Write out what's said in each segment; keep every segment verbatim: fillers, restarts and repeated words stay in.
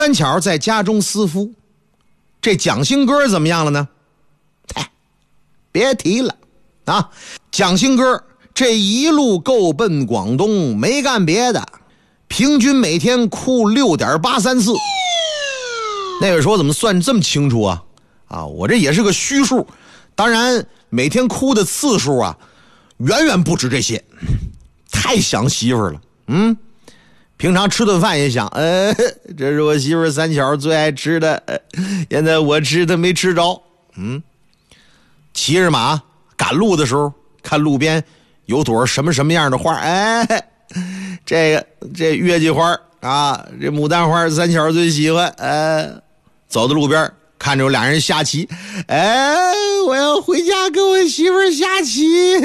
三巧在家中私夫，这蒋兴哥怎么样了呢？哎，别提了啊！蒋兴哥这一路够奔广东，没干别的，平均每天哭 六点八三 次。那位说怎么算这么清楚啊？啊，我这也是个虚数，当然每天哭的次数啊，远远不止这些。太想媳妇了，嗯。平常吃顿饭也想，呃，这是我媳妇三巧最爱吃的，呃，现在我吃她没吃着。嗯，骑着马赶路的时候，看路边有朵什么什么样的花，哎，这个这月季花啊，这牡丹花三巧最喜欢。呃，走到路边看着有俩人下棋，哎，我要回家跟我媳妇下棋。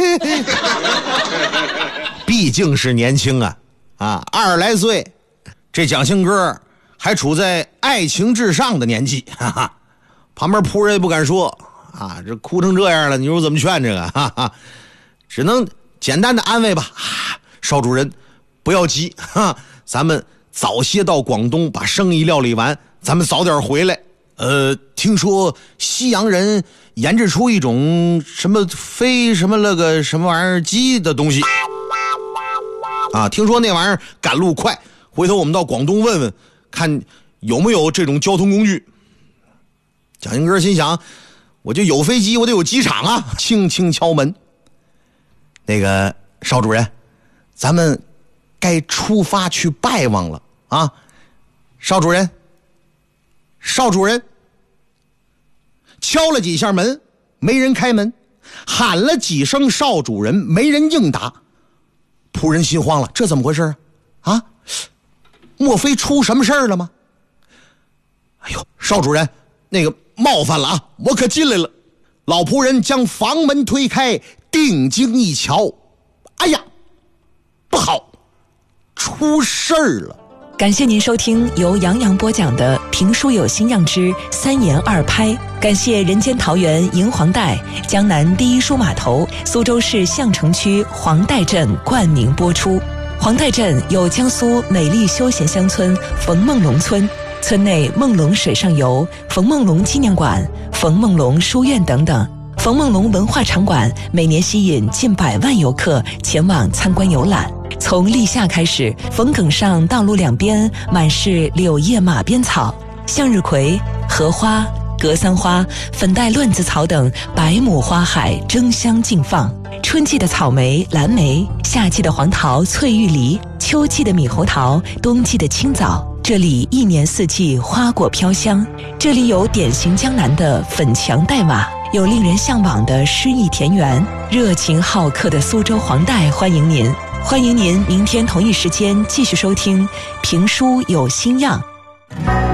毕竟是年轻啊。啊，二十来岁，这蒋兴哥还处在爱情至上的年纪，哈哈。旁边仆人也不敢说啊，这哭成这样了，你说怎么劝这个？哈哈，只能简单的安慰吧。啊，邵主人，不要急，哈，咱们早些到广东把生意料理完，咱们早点回来。呃，听说西洋人研制出一种什么飞什么那个什么玩意儿机的东西。啊，听说那玩意儿赶路快，回头我们到广东问问，看有没有这种交通工具。蒋兴哥心想，我就有飞机，我得有机场啊！轻轻敲门，那个邵主任，咱们该出发去拜望了啊！邵主任，邵主任，敲了几下门，没人开门，喊了几声邵主任，没人应答。仆人心慌了，这怎么回事啊？啊，莫非出什么事儿了吗？哎呦，邵主任，那个冒犯了啊，我可进来了。老仆人将房门推开，定睛一瞧，哎呀，不好，出事儿了。 感谢您收听由杨洋播讲的评书有新样之三言二拍，感谢人间桃园银黄带、江南第一书码头、苏州市相城区黄带镇冠名播出。黄带镇有江苏美丽休闲乡村冯梦龙村，村内梦龙水上游、冯梦龙纪念馆、冯梦龙书院等等。冯梦龙文化场馆每年吸引近百万游客前往参观游览。从立夏开始，冯埂上道路两边满是柳叶马鞭草，向日葵、荷花、格桑花、粉黛乱子草等百亩花海争相竞放。春季的草莓、蓝莓，夏季的黄桃、翠玉梨，秋季的猕猴桃，冬季的青枣，这里一年四季花果飘香。这里有典型江南的粉墙黛瓦，有令人向往的诗意田园，热情好客的苏州黄带欢迎您。欢迎您明天同一时间继续收听评书有新样。